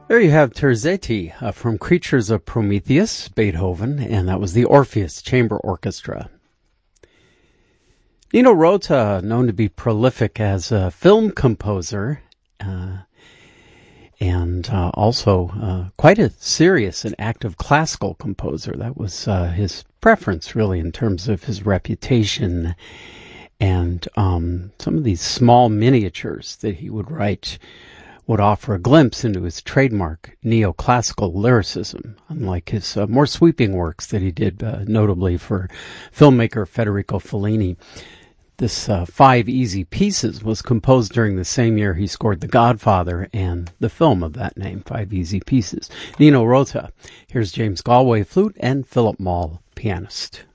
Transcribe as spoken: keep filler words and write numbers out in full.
There you have Terzetti uh, from Creatures of Prometheus, Beethoven, and that was the Orpheus Chamber Orchestra. Nino Rota, known to be prolific as a film composer, uh, and uh, also uh, quite a serious and active classical composer. That was uh, his preference, really, in terms of his reputation. And um, some of these small miniatures that he would write would offer a glimpse into his trademark neoclassical lyricism, unlike his uh, more sweeping works that he did uh, notably for filmmaker Federico Fellini. This uh, Five Easy Pieces was composed during the same year he scored The Godfather and the film of that name, Five Easy Pieces. Nino Rota. Here's James Galway, flute, and Philip Mall, pianist.